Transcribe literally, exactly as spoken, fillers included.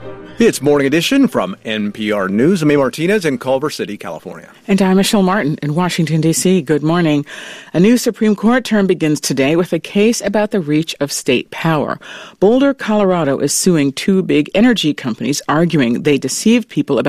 It's Morning Edition from N P R News. I'm A. Martinez in Culver City, California. And I'm Michelle Martin in Washington, D C. Good morning. A new Supreme Court term begins today with a case about the reach of state power. Boulder, Colorado is suing two big energy companies, arguing they deceived people about